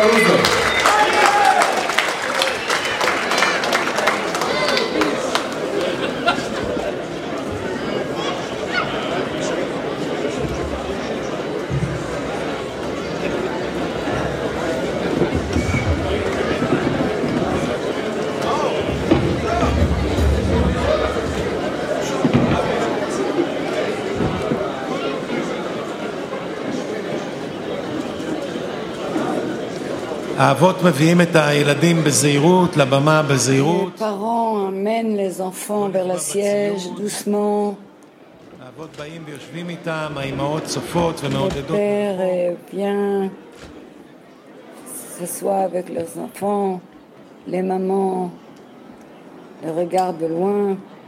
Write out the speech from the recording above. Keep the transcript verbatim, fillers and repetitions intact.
האוזר. האבות מביאים את הילדים בזהירות, לבמה בזהירות. Les parents amènent les enfants vers le siège doucement. האבות באים ויושבים איתם, האימהות צופות Le ומעודדות. père euh, vient s'assoit avec leurs enfants. Les mamans les regardent de loin.